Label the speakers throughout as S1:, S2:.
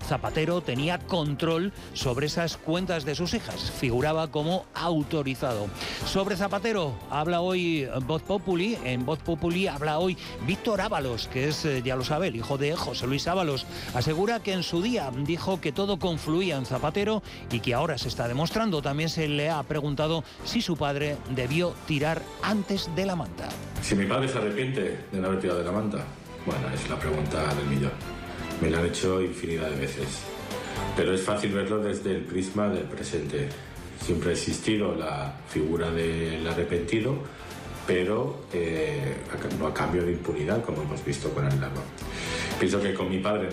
S1: Zapatero tenía control sobre esas cuentas de sus hijas, figuraba como autorizado. Sobre Zapatero habla hoy Voz Populi, en Voz Populi habla hoy Víctor Ábalos, que es, ya lo sabe, el hijo de José Luis Ábalos. Asegura que en su día dijo que todo confluía en Zapatero y que ahora se está demostrando. También se le ha preguntado si su padre debió tirar antes de la manta.
S2: Si mi padre se arrepiente de no haber tirado de la manta, bueno, es la pregunta del millón. Me la han hecho infinidad de veces. Pero es fácil verlo desde el prisma del presente. Siempre ha existido la figura del arrepentido, pero no a cambio de impunidad, como hemos visto con el Lago. Pienso que con mi padre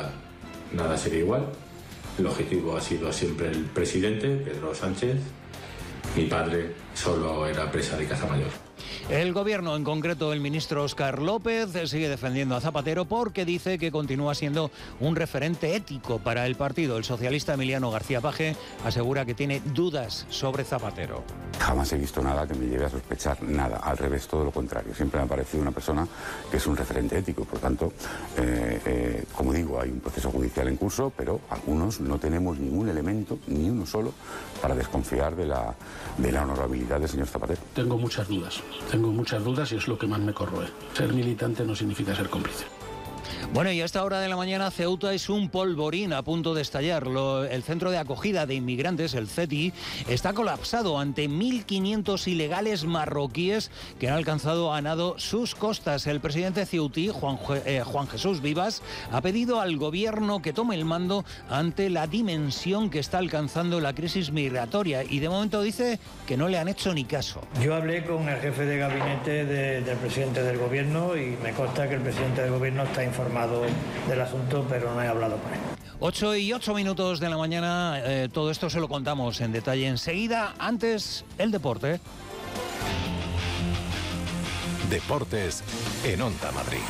S2: nada sería igual. El objetivo ha sido siempre el presidente, Pedro Sánchez. Mi padre solo era presa de caza mayor.
S1: El gobierno, en concreto el ministro Óscar López, sigue defendiendo a Zapatero porque dice que continúa siendo un referente ético para el partido. El socialista Emiliano García Paje asegura que tiene dudas sobre Zapatero.
S3: Jamás he visto nada que me lleve a sospechar nada, al revés, todo lo contrario. Siempre me ha parecido una persona que es un referente ético, por tanto, como digo, hay un proceso judicial en curso, pero algunos no tenemos ningún elemento, ni uno solo, para desconfiar de la honorabilidad del señor Zapatero.
S4: Tengo muchas dudas y es lo que más me corroe. Ser militante no significa ser cómplice.
S1: Bueno, y a esta hora de la mañana Ceuta es un polvorín a punto de estallar. El centro de acogida de inmigrantes, el CETI, está colapsado ante 1.500 ilegales marroquíes que han alcanzado a nado sus costas. El presidente ceutí, Juan Jesús Vivas, ha pedido al gobierno que tome el mando ante la dimensión que está alcanzando la crisis migratoria y de momento dice que no le han hecho ni caso.
S5: Yo hablé con el jefe de gabinete del presidente del gobierno y me consta que el presidente del gobierno está informado del asunto, pero no he hablado con él.
S1: 8:08 de la mañana, todo esto se lo contamos en detalle enseguida. Antes, el deporte.
S6: Deportes en Onda Madrid.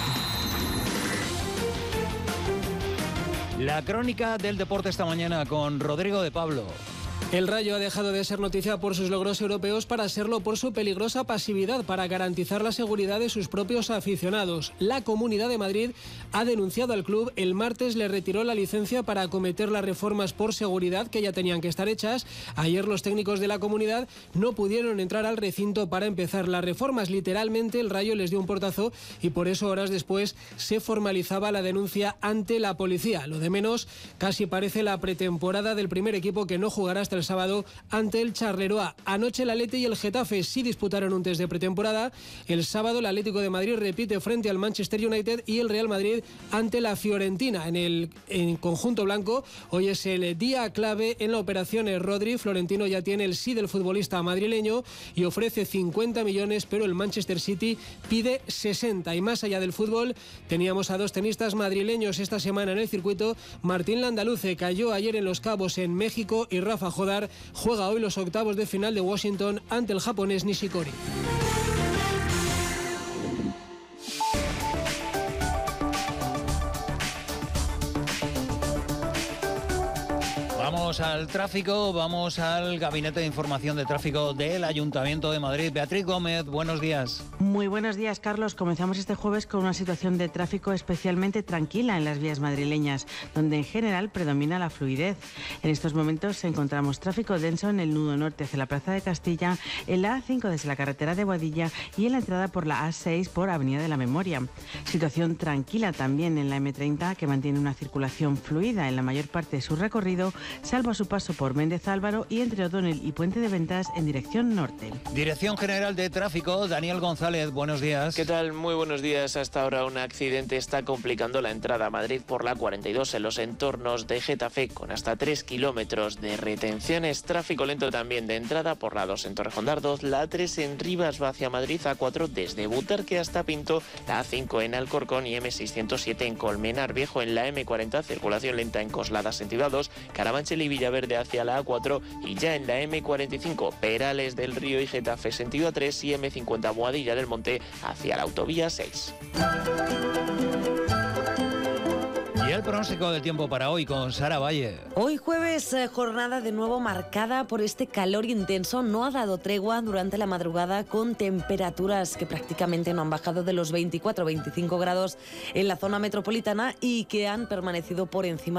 S1: La crónica del deporte esta mañana con Rodrigo de Pablo.
S7: El Rayo ha dejado de ser noticia por sus logros europeos para serlo por su peligrosa pasividad para garantizar la seguridad de sus propios aficionados. La Comunidad de Madrid ha denunciado al club. El martes le retiró la licencia para acometer las reformas por seguridad que ya tenían que estar hechas. Ayer los técnicos de la Comunidad no pudieron entrar al recinto para empezar las reformas. Literalmente el Rayo les dio un portazo y por eso horas después se formalizaba la denuncia ante la policía. Lo de menos casi parece la pretemporada del primer equipo que no jugará hasta el sábado ante el Charleroi. Anoche el Atleti y el Getafe sí disputaron un test de pretemporada. El sábado el Atlético de Madrid repite frente al Manchester United y el Real Madrid ante la Fiorentina. En conjunto blanco, hoy es el día clave en la operación Rodri. Florentino ya tiene el sí del futbolista madrileño y ofrece 50 millones, pero el Manchester City pide 60. Y más allá del fútbol, teníamos a dos tenistas madrileños esta semana en el circuito. Martín Landaluce cayó ayer en Los Cabos en México y Rafa Jodar juega hoy los octavos de final de Washington ante el japonés Nishikori.
S1: Vamos al tráfico, vamos al Gabinete de Información de Tráfico del Ayuntamiento de Madrid. Beatriz Gómez, buenos días.
S8: Muy buenos días, Carlos. Comenzamos este jueves con una situación de tráfico especialmente tranquila en las vías madrileñas, donde en general predomina la fluidez. En estos momentos encontramos tráfico denso en el nudo norte hacia la Plaza de Castilla, en la A5 desde la carretera de Boadilla y en la entrada por la A6 por Avenida de la Memoria. Situación tranquila también en la M30, que mantiene una circulación fluida en la mayor parte de su recorrido, salvo a su paso por Méndez Álvaro y entre O'Donnell y Puente de Ventas en dirección norte.
S1: Dirección General de Tráfico, Daniel González, buenos días.
S9: ¿Qué tal? Muy buenos días. Hasta ahora un accidente está complicando la entrada a Madrid por la 42 en los entornos de Getafe, con hasta 3 kilómetros de retenciones. Tráfico lento también de entrada por la 2 en Torrejón de Ardoz, la A3 en Rivas va hacia Madrid, A4 desde Butarque hasta Pinto, la A5 en Alcorcón y M607 en Colmenar Viejo. En la M40 circulación lenta en Coslada sentido A2, Carabanchel y Villaverde hacia la A4 y ya en la M45 Perales del Río y Getafe sentido A3 y M50 Boadilla del Monte hacia la autovía 6.
S1: Y el pronóstico del tiempo para hoy con Sara Valle.
S10: Hoy jueves, jornada de nuevo marcada por este calor intenso. No ha dado tregua durante la madrugada, con temperaturas que prácticamente no han bajado de los 24-25 grados en la zona metropolitana y que han permanecido por encima